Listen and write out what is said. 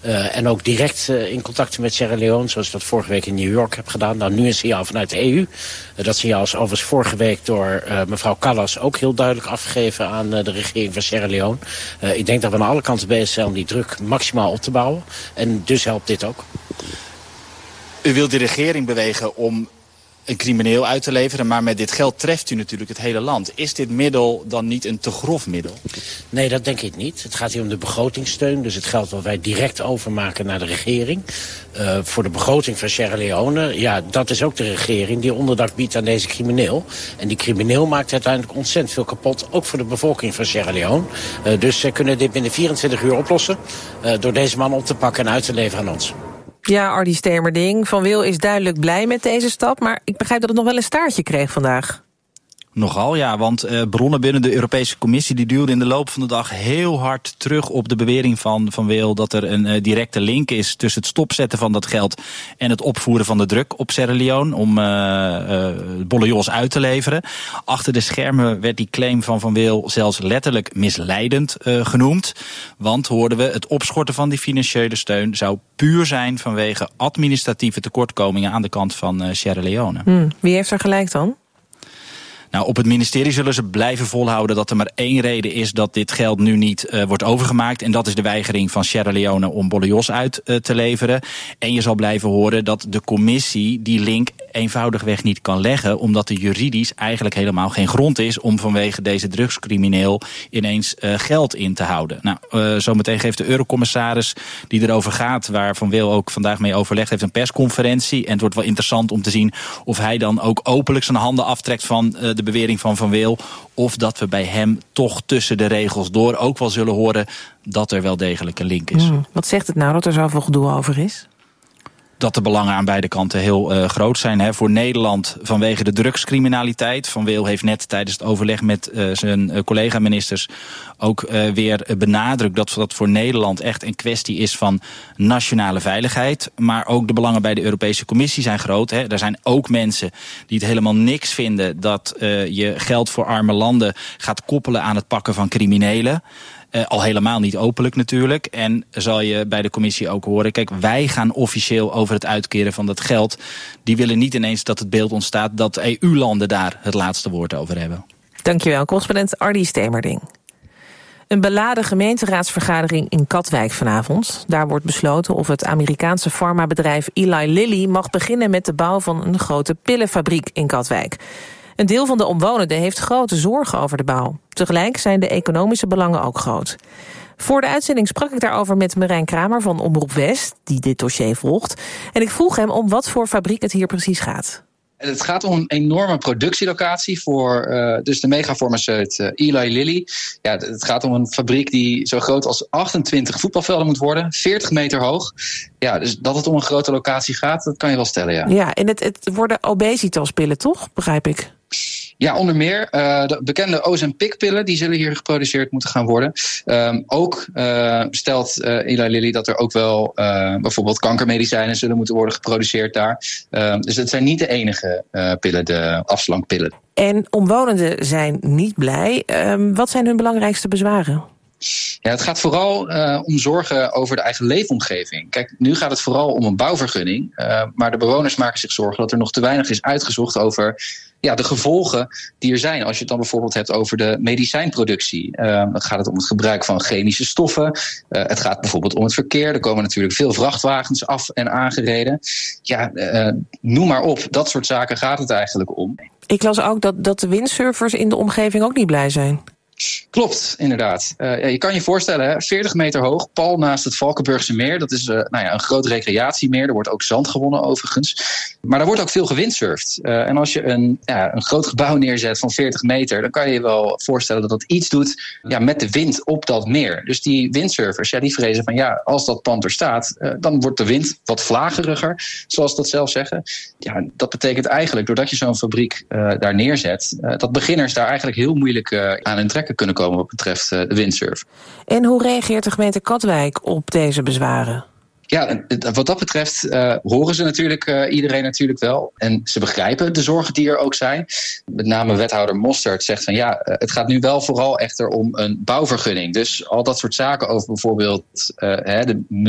En ook direct in contact met Sierra Leone, zoals ik dat vorige week in New York heb gedaan. Nou, nu een signaal vanuit de EU. Dat signaal is overigens vorige week door mevrouw Callas ook heel duidelijk afgegeven aan de regering van Sierra Leone. Ik denk dat we aan alle kanten bezig zijn om die druk maximaal op te bouwen. En dus helpt dit ook. U wilt de regering bewegen om een crimineel uit te leveren, maar met dit geld treft u natuurlijk het hele land. Is dit middel dan niet een te grof middel? Nee, dat denk ik niet. Het gaat hier om de begrotingssteun, dus het geld wat wij direct overmaken naar de regering. Voor de begroting van Sierra Leone, ja, dat is ook de regering die onderdak biedt aan deze crimineel. En die crimineel maakt uiteindelijk ontzettend veel kapot, ook voor de bevolking van Sierra Leone. Dus zij kunnen dit binnen 24 uur oplossen door deze man op te pakken en uit te leveren aan ons. Ja, Ardy Stemerding, Van Wil is duidelijk blij met deze stap, maar ik begrijp dat het nog wel een staartje kreeg vandaag. Nogal, ja, want bronnen binnen de Europese Commissie die duwden in de loop van de dag heel hard terug op de bewering van Wil dat er een directe link is tussen het stopzetten van dat geld en het opvoeren van de druk op Sierra Leone om Bolojos uit te leveren. Achter de schermen werd die claim van Wil zelfs letterlijk misleidend genoemd. Want, hoorden we, het opschorten van die financiële steun zou puur zijn vanwege administratieve tekortkomingen aan de kant van Sierra Leone. Wie heeft er gelijk dan? Nou, op het ministerie zullen ze blijven volhouden dat er maar één reden is dat dit geld nu niet wordt overgemaakt. En dat is de weigering van Sierra Leone om Bolojos uit te leveren. En je zal blijven horen dat de commissie die link eenvoudigweg niet kan leggen, omdat er juridisch eigenlijk helemaal geen grond is om vanwege deze drugscrimineel ineens geld in te houden. Nou, zometeen geeft de eurocommissaris die erover gaat, waar Van Wil ook vandaag mee overlegd heeft, een persconferentie. En het wordt wel interessant om te zien of hij dan ook openlijk zijn handen aftrekt van de bewering van Wil, of dat we bij hem toch tussen de regels door ook wel zullen horen dat er wel degelijk een link is. Wat zegt het nou dat er zoveel gedoe over is? Dat de belangen aan beide kanten heel groot zijn. Hè. Voor Nederland vanwege de drugscriminaliteit. Van Wil heeft net tijdens het overleg met zijn collega-ministers ook weer benadrukt dat dat voor Nederland echt een kwestie is van nationale veiligheid. Maar ook de belangen bij de Europese Commissie zijn groot. Hè. Er zijn ook mensen die het helemaal niks vinden dat je geld voor arme landen gaat koppelen aan het pakken van criminelen. Al helemaal niet openlijk natuurlijk. En zal je bij de commissie ook horen, kijk, wij gaan officieel over het uitkeren van dat geld. Die willen niet ineens dat het beeld ontstaat dat EU-landen daar het laatste woord over hebben. Dankjewel, correspondent Ardy Stemerding. Een beladen gemeenteraadsvergadering in Katwijk vanavond. Daar wordt besloten of het Amerikaanse farmabedrijf Eli Lilly mag beginnen met de bouw van een grote pillenfabriek in Katwijk. Een deel van de omwonenden heeft grote zorgen over de bouw. Tegelijk zijn de economische belangen ook groot. Voor de uitzending sprak ik daarover met Marijn Kramer van Omroep West, die dit dossier volgt. En ik vroeg hem om wat voor fabriek het hier precies gaat. Het gaat om een enorme productielocatie voor dus de megafarmaceut Eli Lilly. Ja, het gaat om een fabriek die zo groot als 28 voetbalvelden moet worden, 40 meter hoog. Ja, dus dat het om een grote locatie gaat, dat kan je wel stellen, ja. Ja, en het worden obesitaspillen, toch? Begrijp ik. Ja, onder meer de bekende Ozempic-pillen, die zullen hier geproduceerd moeten gaan worden. Ook stelt Eli Lilly dat er ook wel bijvoorbeeld kankermedicijnen zullen moeten worden geproduceerd daar. Dus het zijn niet de enige pillen, de afslankpillen. En omwonenden zijn niet blij. Wat zijn hun belangrijkste bezwaren? Ja, het gaat vooral om zorgen over de eigen leefomgeving. Kijk, nu gaat het vooral om een bouwvergunning. Maar de bewoners maken zich zorgen dat er nog te weinig is uitgezocht over de gevolgen die er zijn. Als je het dan bijvoorbeeld hebt over de medicijnproductie. Dan gaat het om het gebruik van chemische stoffen. Het gaat bijvoorbeeld om het verkeer. Er komen natuurlijk veel vrachtwagens af en aangereden. Ja, noem maar op. Dat soort zaken gaat het eigenlijk om. Ik las ook dat de windsurfers in de omgeving ook niet blij zijn. Klopt, inderdaad. Je kan je voorstellen, hè, 40 meter hoog, pal naast het Valkenburgse meer. Dat is een groot recreatiemeer. Er wordt ook zand gewonnen overigens. Maar daar wordt ook veel gewindsurfd. En als je een groot gebouw neerzet van 40 meter... dan kan je je wel voorstellen dat dat iets doet met de wind op dat meer. Dus die windsurfers, die vrezen van als dat pand er staat... dan wordt de wind wat vlageriger, zoals ze dat zelf zeggen. Ja, dat betekent eigenlijk, doordat je zo'n fabriek daar neerzet... dat beginners daar eigenlijk heel moeilijk aan hun trekken kunnen komen wat betreft de windsurf. En hoe reageert de gemeente Katwijk op deze bezwaren? Ja, wat dat betreft horen ze natuurlijk iedereen natuurlijk wel. En ze begrijpen de zorgen die er ook zijn. Met name wethouder Mostert zegt van het gaat nu wel vooral echter om een bouwvergunning. Dus al dat soort zaken over bijvoorbeeld de